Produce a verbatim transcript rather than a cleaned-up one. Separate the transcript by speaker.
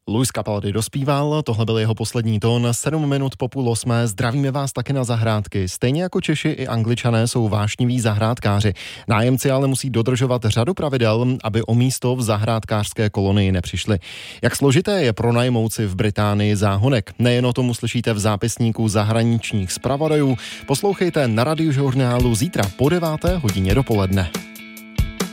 Speaker 1: Luis Capaldi dospíval, tohle byl jeho poslední tón, sedm minut po půl osmé, zdravíme vás taky na zahrádky. Stejně jako Češi i Angličané jsou vášniví zahrádkáři. Nájemci ale musí dodržovat řadu pravidel, aby o místo v zahrádkářské kolonii nepřišli. Jak složité je pronajmout si v Británii záhonek? Nejen o tom uslyšíte v zápisníku zahraničních zpravodajů. Poslouchejte na Radiožurnálu zítra po deváté hodině dopoledne.